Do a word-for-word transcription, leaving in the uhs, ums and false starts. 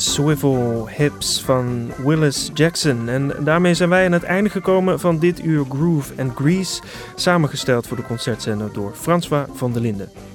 Swivel Hips van Willis Jackson. En daarmee zijn wij aan het einde gekomen van dit uur Groove and Grease, samengesteld voor de concertzender door François van der Linden.